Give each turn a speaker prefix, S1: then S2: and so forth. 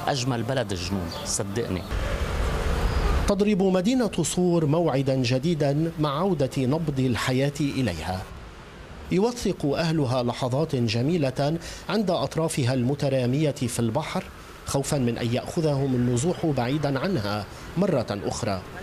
S1: أجمل بلد الجنوب صدقني.
S2: تضرب مدينة صور موعدا جديدا مع عودة نبض الحياة إليها. يوثق أهلها لحظات جميلة عند أطرافها المترامية في البحر، خوفا من أن يأخذهم النزوح بعيدا عنها مرة أخرى.